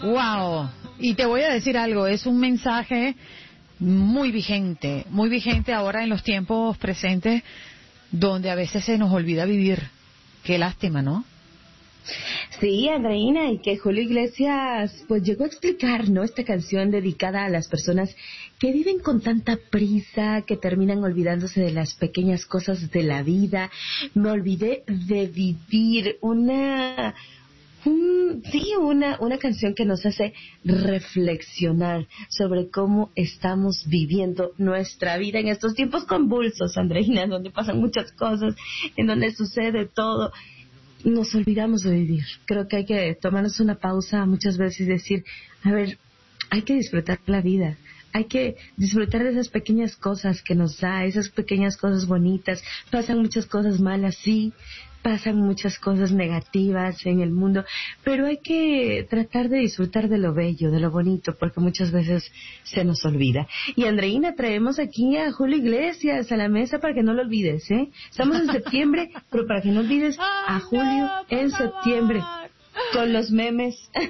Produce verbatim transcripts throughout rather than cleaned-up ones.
Wow. Y te voy a decir algo, es un mensaje muy vigente, muy vigente ahora en los tiempos presentes, donde a veces se nos olvida vivir. Qué lástima, ¿no? Sí, Andreina, y que Julio Iglesias pues llegó a explicar, ¿no? Esta canción dedicada a las personas que viven con tanta prisa, que terminan olvidándose de las pequeñas cosas de la vida. Me olvidé de vivir una... Un, sí, una, una canción que nos hace reflexionar sobre cómo estamos viviendo nuestra vida en estos tiempos convulsos, Andreina, en donde pasan muchas cosas, en donde sucede todo. Nos olvidamos de vivir. Creo que hay que tomarnos una pausa muchas veces y decir, a ver, hay que disfrutar la vida. Hay que disfrutar de esas pequeñas cosas que nos da, esas pequeñas cosas bonitas. Pasan muchas cosas malas, sí, pasan muchas cosas negativas en el mundo, pero hay que tratar de disfrutar de lo bello, de lo bonito, porque muchas veces se nos olvida. Y Andreina, traemos aquí a Julio Iglesias a la mesa para que no lo olvides, ¿eh? Estamos en septiembre, pero para que no olvides a Julio en septiembre. Con los memes.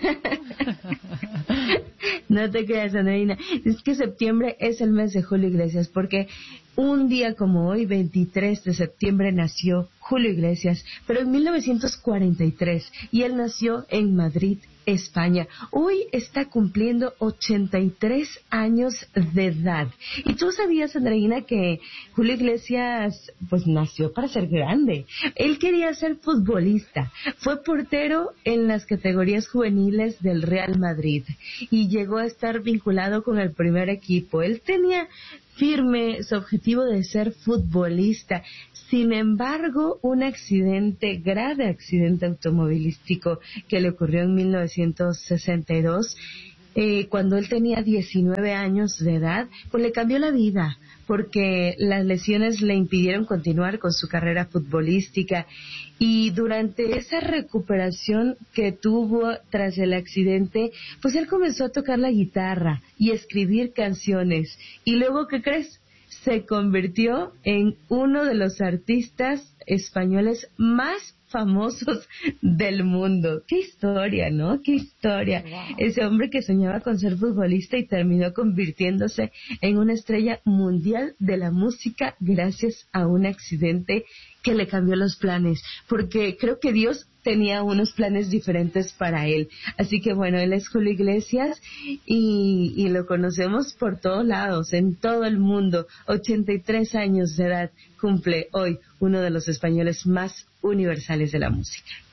No te creas, Andreina. Es que septiembre es el mes de Julio Iglesias, porque un día como hoy, veintitrés de septiembre, nació Julio Iglesias, pero en mil novecientos cuarenta y tres, y él nació en Madrid, España. Hoy está cumpliendo ochenta y tres años de edad. ¿Y tú sabías, Andreina, que Julio Iglesias pues nació para ser grande? Él quería ser futbolista. Fue portero en las categorías juveniles del Real Madrid y llegó a estar vinculado con el primer equipo. Él tenía firme su objetivo de ser futbolista. Sin embargo, un accidente, grave accidente automovilístico que le ocurrió en mil novecientos sesenta y dos, eh, cuando él tenía diecinueve años de edad, pues le cambió la vida, porque las lesiones le impidieron continuar con su carrera futbolística. Y durante esa recuperación que tuvo tras el accidente, pues él comenzó a tocar la guitarra y escribir canciones. Y luego, ¿qué crees? Se convirtió en uno de los artistas españoles más famosos del mundo. ¡Qué historia!, ¿no? ¡Qué historia! Wow. Ese hombre que soñaba con ser futbolista y terminó convirtiéndose en una estrella mundial de la música gracias a un accidente que le cambió los planes, porque creo que Dios tenía unos planes diferentes para él. Así que bueno, él es Julio Iglesias y, y lo conocemos por todos lados, en todo el mundo. ochenta y tres años de edad cumple hoy uno de los españoles más universales de la música.